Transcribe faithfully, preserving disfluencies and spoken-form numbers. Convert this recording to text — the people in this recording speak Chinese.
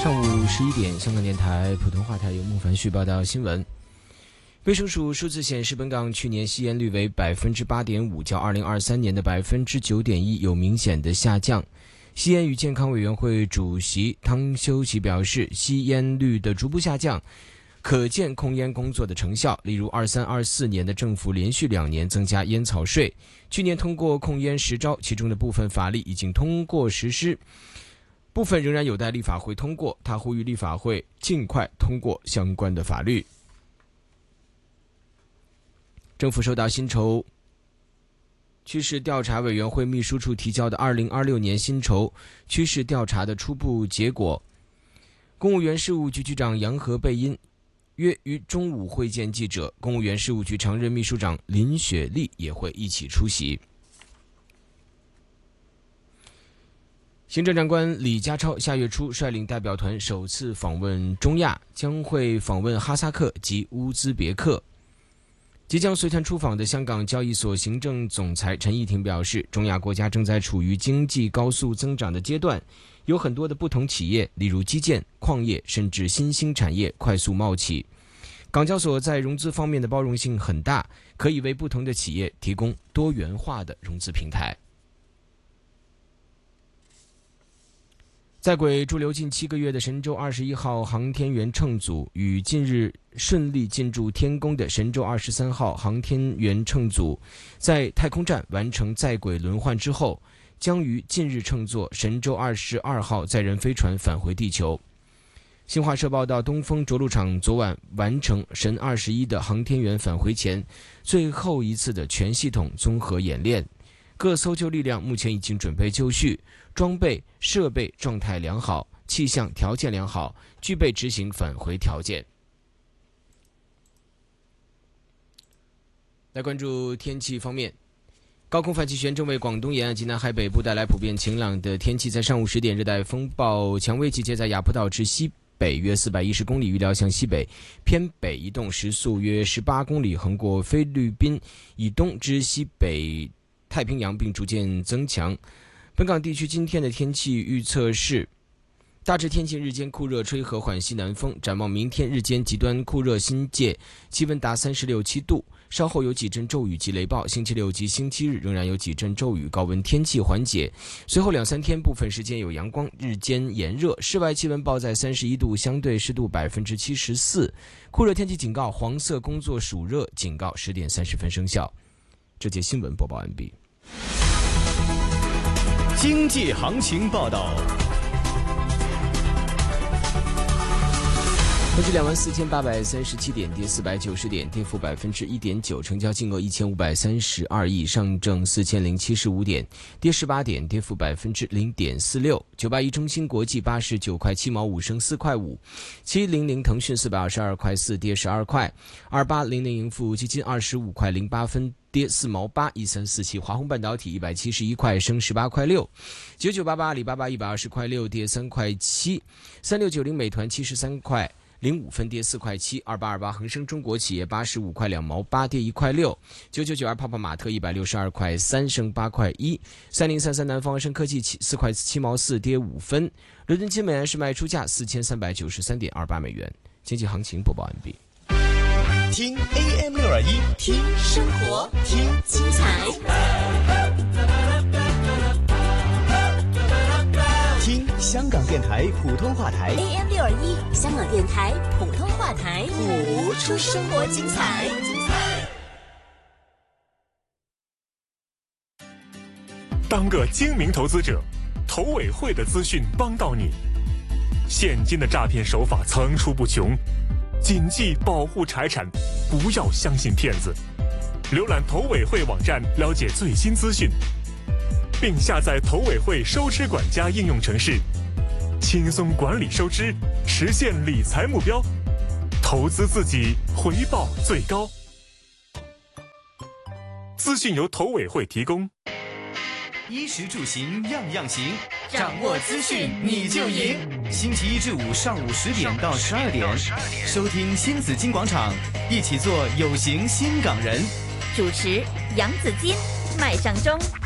上午十一点，香港电台普通话台由孟凡旭报道新闻。卫生署数字显示，本港去年吸烟率为百分之八点五，较二零二三年的百分之九点一有明显的下降。吸烟与健康委员会主席汤修齐表示，吸烟率的逐步下降，可见控烟工作的成效。例如，二三二四年的政府连续两年增加烟草税，去年通过控烟十招，其中的部分法例已经通过实施。部分仍然有待立法会通过，他呼吁立法会尽快通过相关的法律。政府收到薪酬趋势调查委员会秘书处提交的二零二六年薪酬趋势调查的初步结果，公务员事务局局长杨何贝因约于中午会见记者，公务员事务局常任秘书长林雪丽也会一起出席。行政长官李家超下月初率领代表团首次访问中亚，将会访问哈萨克及乌兹别克。即将随团出访的香港交易所行政总裁陈义婷表示，中亚国家正在处于经济高速增长的阶段，有很多的不同企业，例如基建、矿业甚至新兴产业快速冒起。港交所在融资方面的包容性很大，可以为不同的企业提供多元化的融资平台。在轨驻留近七个月的神舟二十一号航天员乘组与近日顺利进驻天宫的神舟二十三号航天员乘组，在太空站完成在轨轮换之后，将于近日乘坐神舟二十二号载人飞船返回地球。新华社报道，东风着陆场昨晚完成神二十一的航天员返回前最后一次的全系统综合演练。各搜救力量目前已经准备就绪，装备设备状态良好，气象条件良好，具备执行返回条件。来关注天气方面，高空反气旋正为广东沿岸及南海北部带来普遍晴朗的天气。在上午十点，热带风暴强威集结在雅浦岛至西北约四百一十公里，预料向西北偏北移动，时速约十八公里，横过菲律宾以东至西北太平洋，并逐渐增强。本港地区今天的天气预测是大致天气，日间酷热，吹和缓西南风。展望明天日间极端酷热新界，气温达三十六七度，稍后有几阵骤雨及雷暴。星期六及星期日仍然有几阵骤雨，高温天气缓解。随后两三天部分时间有阳光，日间炎热，室外气温报在三十一度，相对湿度百分之七十四。酷热天气警告黄色工作暑热警告十点三十分生效。这节新闻播报完毕。 经济行情报道。 恒指两万四千八百三十七点，跌四百九十点，跌幅百分之一点九，成交金额一千五百三十二亿。上证四千零七十五点，跌十八点，跌幅百分之零点四六。九八一中芯国际八十九块七毛五升四块五。七零零腾讯四百二十二块四，跌十二块。二八零零盈富基金二十五块零八分，跌四毛八。一三四七华虹半导体一百七十一块，升十八块六。九九八八阿里巴巴一百二十块六，跌三块七。三六九零美团七十三块零五分，跌四块七。二八二八恒生中国企业八十五块两毛八，跌一块六。九九九二泡泡玛特一百六十二块三，升八块一。三零三三南方生科技四块七毛四，跌五分。伦敦金美元是卖出价四千三百九十三点二八美元。经济行情播报完毕。 听 A M 六二一， 听生活，听精彩， 听香港电台普通话台 A M 六二一，香港电台普通话台，谱出生活精彩。 当个精明投资者，投委会的资讯帮到你。现今的诈骗手法层出不穷，谨记保护财产，不要相信骗子。浏览投委会网站了解最新资讯，并下载投委会收支管家应用程式，轻松管理收支，实现理财目标，投资自己，回报最高。资讯由投委会提供。 衣食住行样样行，掌握资讯你就赢。星期一至五上午十点到十二点，收听新紫金广场，一起做有型新港人。 主持杨子金、麦尚中。